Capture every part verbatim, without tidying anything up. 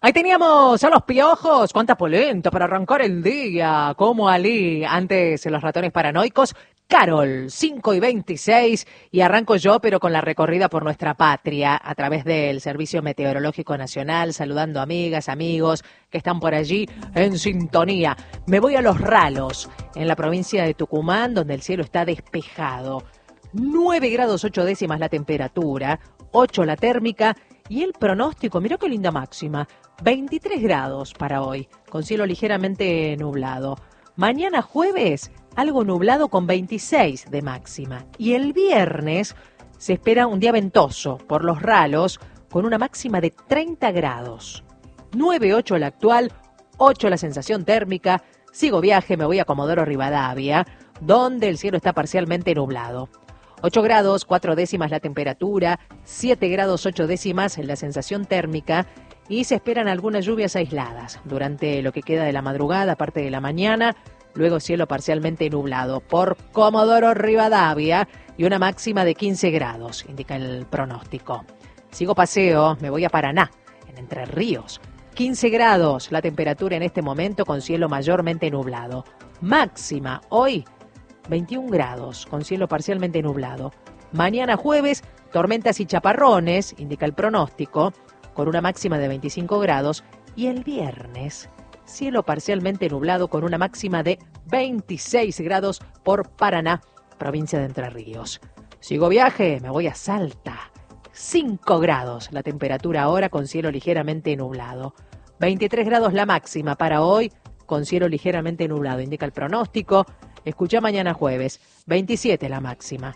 Ahí teníamos a los piojos, cuánta polenta para arrancar el día, como Ali, antes en los ratones paranoicos, Carol, cinco y veintiséis, y arranco yo, pero con la recorrida por nuestra patria, a través del Servicio Meteorológico Nacional, saludando amigas, amigos que están por allí en sintonía. Me voy a Los Ralos, en la provincia de Tucumán, donde el cielo está despejado. nueve grados ocho décimas la temperatura, ocho la térmica, y el pronóstico, mirá qué linda máxima, veintitrés grados para hoy, con cielo ligeramente nublado. Mañana jueves, algo nublado con veintiséis de máxima. Y el viernes se espera un día ventoso por Los Ralos, con una máxima de treinta grados. nueve ocho la actual, ocho la sensación térmica. Sigo viaje, me voy a Comodoro Rivadavia, donde el cielo está parcialmente nublado. ocho grados, cuatro décimas la temperatura, siete grados, ocho décimas la sensación térmica, y se esperan algunas lluvias aisladas durante lo que queda de la madrugada, parte de la mañana, luego cielo parcialmente nublado por Comodoro Rivadavia y una máxima de quince grados, indica el pronóstico. Sigo paseo, me voy a Paraná, en Entre Ríos. quince grados la temperatura en este momento con cielo mayormente nublado. Máxima hoy veintiún grados, con cielo parcialmente nublado. Mañana jueves, tormentas y chaparrones, indica el pronóstico, con una máxima de veinticinco grados. Y el viernes, cielo parcialmente nublado con una máxima de veintiséis grados por Paraná, provincia de Entre Ríos. Sigo viaje, me voy a Salta. cinco grados la temperatura ahora con cielo ligeramente nublado. veintitrés grados la máxima para hoy, con cielo ligeramente nublado, indica el pronóstico. Escucha mañana jueves, veintisiete la máxima.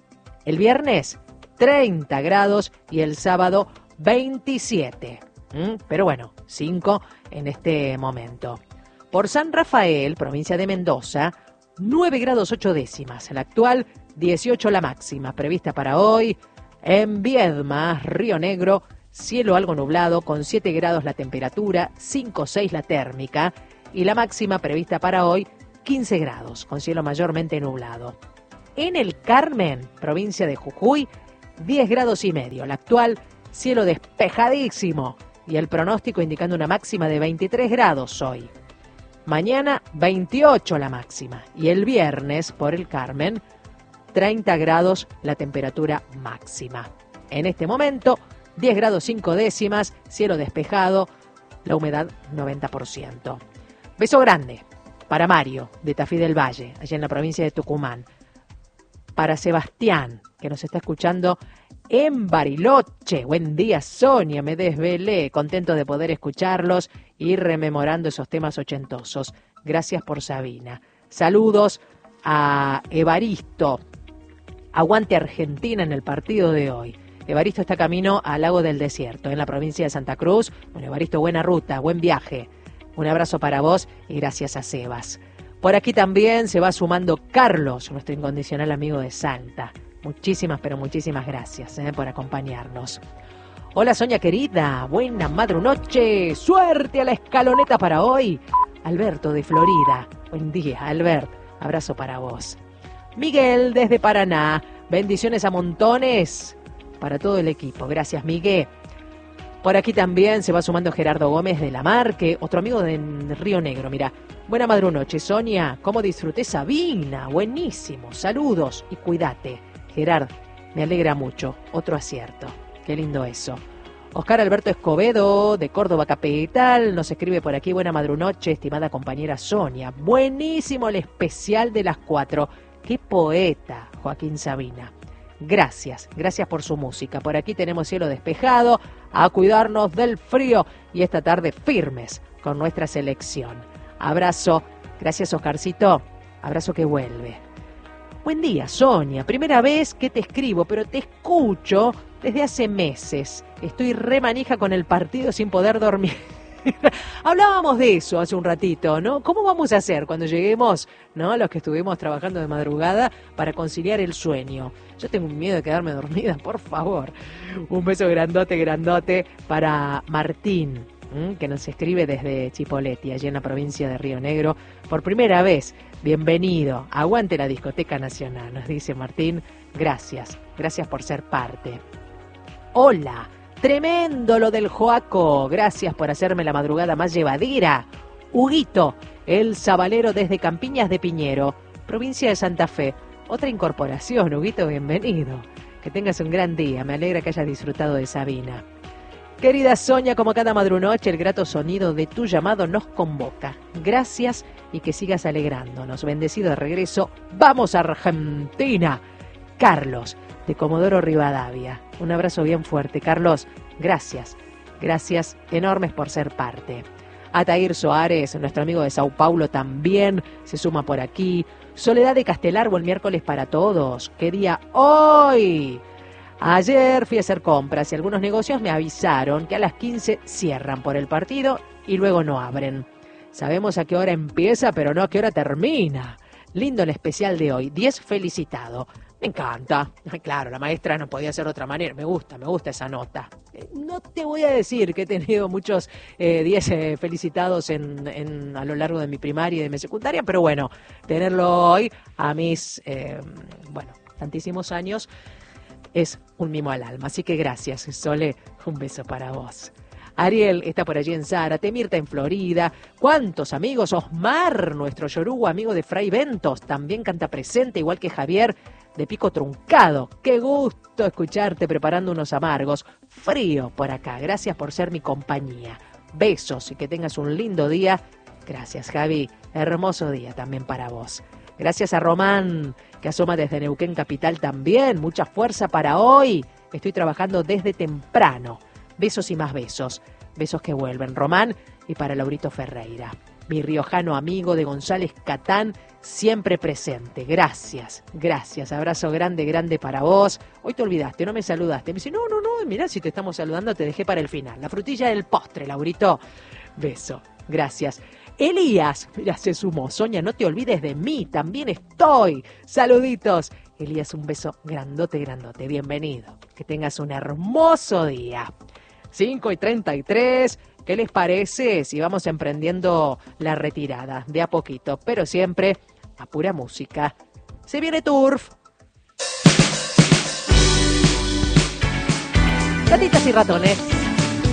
El viernes, treinta grados y el sábado, veintisiete. ¿Mm? Pero bueno, cinco en este momento. Por San Rafael, provincia de Mendoza, nueve grados ocho décimas. La actual, dieciocho la máxima. Prevista para hoy. En Viedma, Río Negro, cielo algo nublado con siete grados la temperatura, cinco seis la térmica. Y la máxima prevista para hoy, quince grados, con cielo mayormente nublado. En el Carmen, provincia de Jujuy, diez grados y medio. La actual, cielo despejadísimo. Y el pronóstico indicando una máxima de veintitrés grados hoy. Mañana, veintiocho la máxima. Y el viernes, por el Carmen, treinta grados la temperatura máxima. En este momento, diez grados cinco décimas, cielo despejado, la humedad noventa por ciento. Beso grande para Mario, de Tafí del Valle, allá en la provincia de Tucumán. Para Sebastián, que nos está escuchando en Bariloche. Buen día, Sonia, me desvelé. Contento de poder escucharlos y rememorando esos temas ochentosos. Gracias por Sabina. Saludos a Evaristo. Aguante Argentina en el partido de hoy. Evaristo está camino al Lago del Desierto, en la provincia de Santa Cruz. Bueno, Evaristo, buena ruta, buen viaje. Un abrazo para vos y gracias a Sebas. Por aquí también se va sumando Carlos, nuestro incondicional amigo de Salta. Muchísimas, pero muchísimas gracias eh, por acompañarnos. Hola Sonia querida, buena madrunoche, suerte a la escaloneta para hoy. Alberto de Florida, buen día Albert, abrazo para vos. Miguel desde Paraná, bendiciones a montones para todo el equipo, gracias Miguel. Por aquí también se va sumando Gerardo Gómez de La Marque, otro amigo de Río Negro. Mira, buena madrunoche, Sonia. ¿Cómo disfruté Sabina? Buenísimo. Saludos y cuídate. Gerard, me alegra mucho. Otro acierto. Qué lindo eso. Oscar Alberto Escobedo, de Córdoba Capital, nos escribe por aquí. Buena madrunoche, estimada compañera Sonia. Buenísimo el especial de las cuatro. Qué poeta, Joaquín Sabina. Gracias, gracias por su música. Por aquí tenemos cielo despejado, a cuidarnos del frío y esta tarde firmes con nuestra selección. Abrazo, gracias Oscarcito, abrazo que vuelve. Buen día, Sonia, primera vez que te escribo, pero te escucho desde hace meses. Estoy re manija con el partido sin poder dormir. Hablábamos de eso hace un ratito, ¿no? ¿Cómo vamos a hacer cuando lleguemos, ¿no? Los que estuvimos trabajando de madrugada para conciliar el sueño. Yo tengo miedo de quedarme dormida, por favor. Un beso grandote, grandote para Martín, ¿m? que nos escribe desde Chipoleti, allí en la provincia de Río Negro. Por primera vez, bienvenido. Aguante la Discoteca Nacional, nos dice Martín. Gracias, gracias por ser parte. Hola, Tremendo lo del Joaco. Gracias por hacerme la madrugada más llevadera. Huguito, el sabalero desde Campiñas de Piñero, provincia de Santa Fe. Otra incorporación, Huguito, bienvenido. Que tengas un gran día. Me alegra que hayas disfrutado de Sabina. Querida Sonia, como cada madrunoche, el grato sonido de tu llamado nos convoca. Gracias y que sigas alegrándonos. Bendecido de regreso. ¡Vamos a Argentina! Carlos, de Comodoro Rivadavia. Un abrazo bien fuerte. Carlos, gracias. Gracias enormes por ser parte. Atair Soares, nuestro amigo de Sao Paulo, también se suma por aquí. Soledad de Castelar, buen miércoles para todos. ¿Qué día hoy? Ayer fui a hacer compras y algunos negocios me avisaron que a las quince cierran por el partido y luego no abren. Sabemos a qué hora empieza, pero no a qué hora termina. Lindo el especial de hoy. diez felicitado. Me encanta. Claro, la maestra no podía ser de otra manera. Me gusta, me gusta esa nota. No te voy a decir que he tenido muchos eh, diez eh, felicitados en, en, a lo largo de mi primaria y de mi secundaria, pero bueno, tenerlo hoy a mis, eh, bueno, tantísimos años es un mimo al alma. Así que gracias, Sole. Un beso para vos. Ariel está por allí en Zárate, Mirta en Florida. ¿Cuántos amigos? Osmar, nuestro yorugo amigo de Fray Ventos, también canta presente, igual que Javier de Pico Truncado. Qué gusto escucharte preparando unos amargos. Frío por acá. Gracias por ser mi compañía. Besos y que tengas un lindo día. Gracias, Javi. Hermoso día también para vos. Gracias a Román, que asoma desde Neuquén Capital también. Mucha fuerza para hoy. Estoy trabajando desde temprano. Besos y más besos. Besos que vuelven. Román y para Laurito Ferreira. Mi riojano amigo de González Catán, siempre presente. Gracias, gracias. Abrazo grande, grande para vos. Hoy te olvidaste, no me saludaste. Me dice, no, no, no, mirá, si te estamos saludando te dejé para el final. La frutilla del postre, Laurito. Beso, gracias. Elías, mira, se sumó. Sonia, no te olvides de mí, también estoy. Saluditos. Elías, un beso grandote, grandote. Bienvenido. Que tengas un hermoso día. cinco y treinta y tres. ¿Qué les parece si vamos emprendiendo la retirada de a poquito, pero siempre a pura música? Se viene Turf. Gatitas y ratones.